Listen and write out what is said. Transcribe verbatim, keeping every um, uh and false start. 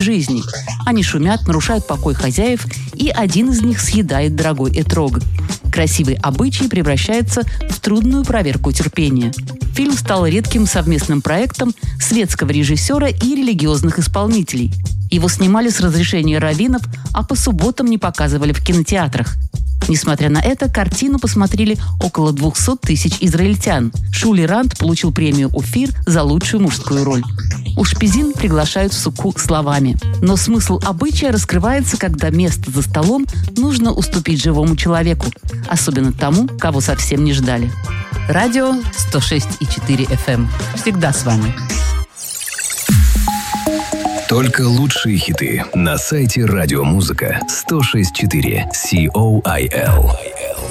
жизни. Они шумят, нарушают покой хозяев, и один из них съедает дорогой этрог. Красивый обычай превращается в трудную проверку терпения. Фильм стал редким совместным проектом светского режиссера и религиозных исполнителей. Его снимали с разрешения раввинов, а по субботам не показывали в кинотеатрах. Несмотря на это, картину посмотрели около двухсот тысяч израильтян. Шули Ранд получил премию «Офир» за лучшую мужскую роль. Ушпизин приглашают в сукку словами. Но смысл обычая раскрывается, когда место за столом нужно уступить живому человеку, особенно тому, кого совсем не ждали. Радио сто шесть и четыре эф эм. Всегда с вами. Только лучшие хиты на сайте радиомузыка сто шесть и четыре си о ай эл.